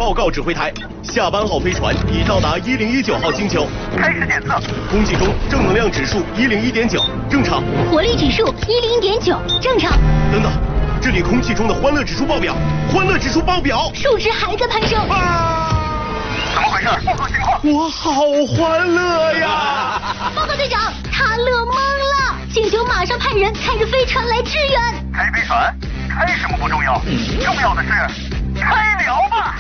报告指挥台，下班号飞船已到达1019号星球， 开始检测。 空气中正能量指数101.9，正常。 活力指数101.9，正常。 等等，这里空气中的欢乐指数爆表，欢乐指数爆表， 数值还在攀升。 怎么回事？报告情况。 我好欢乐呀！ 报告队长，他乐懵了，请求马上派人开着飞船来支援。 开飞船？开什么不重要，重要的是开聊吧。